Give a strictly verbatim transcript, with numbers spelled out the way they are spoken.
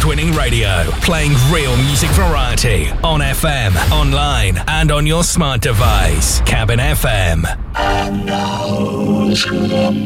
Award-winning radio, playing real music variety on F M, online, and on your smart device. Cabin F M. And now to the